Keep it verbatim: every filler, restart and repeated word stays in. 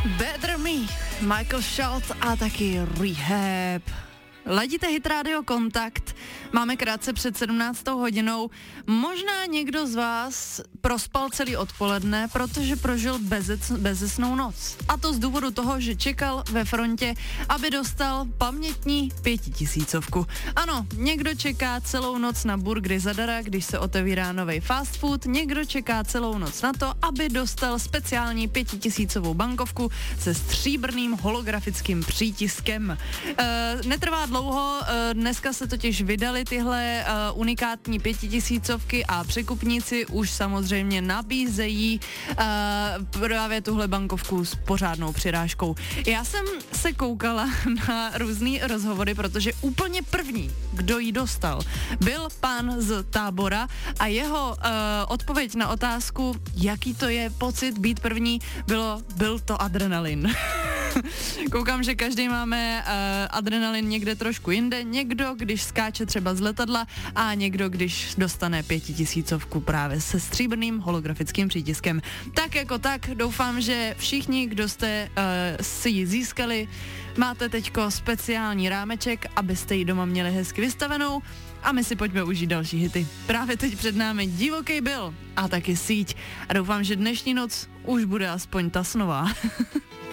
Better Me, Michael Schultz a taky Rehab. Ladíte Hit Radio Kontakt, máme krátce před sedmnáctou hodinou. Možná někdo z vás prospal celý odpoledne, protože prožil bezec, bezesnou noc. A to z důvodu toho, že čekal ve frontě, aby dostal pamětní pětitisícovku. Ano, někdo čeká celou noc na burgery zadara, když se otevírá novej fast food, někdo čeká celou noc na to, aby dostal speciální pětitisícovou bankovku se stříbrným holografickým přítiskem. E, netrvá dlouho, e, dneska se totiž vydali tyhle e, unikátní pětitisícovky a překupníci už samozřejmě nabízejí e, právě tuhle bankovku s pořádnou přirážkou. Já jsem se koukala na různý rozhovory, protože úplně první, kdo ji dostal, byl pán z Tábora a jeho e, odpověď na otázku, jaký to je pocit být první, bylo, byl to adrenalin. Koukám, že každý máme uh, adrenalin někde trošku jinde, někdo, když skáče třeba z letadla a někdo, když dostane pětitisícovku právě se stříbrným holografickým přítiskem. Tak jako tak, doufám, že všichni, kdo jste uh, si ji získali, máte teďko speciální rámeček, abyste ji doma měli hezky vystavenou a my si pojďme užít další hity. Právě teď před námi Divokej Bill a taky Síť a doufám, že dnešní noc už bude aspoň ta snová.